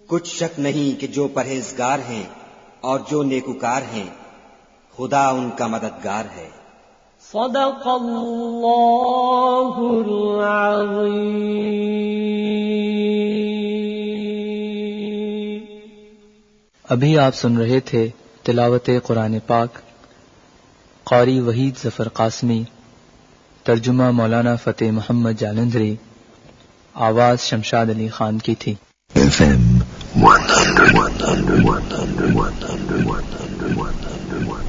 कुछ शक नहीं कि जो परहेजगार हैं और जो नेकुकार हैं खुदा उनका मददगार है। सदक़ल्लाहुल अज़ीम। अभी आप सुन रहे थे तिलावत कुरान पाक, क़ारी वहीद ज़फ़र क़ासमी, तर्जुमा मौलाना फ़तेह मोहम्मद जालंधरी, आवाज़ शमशाद अली खान की थी। FM 100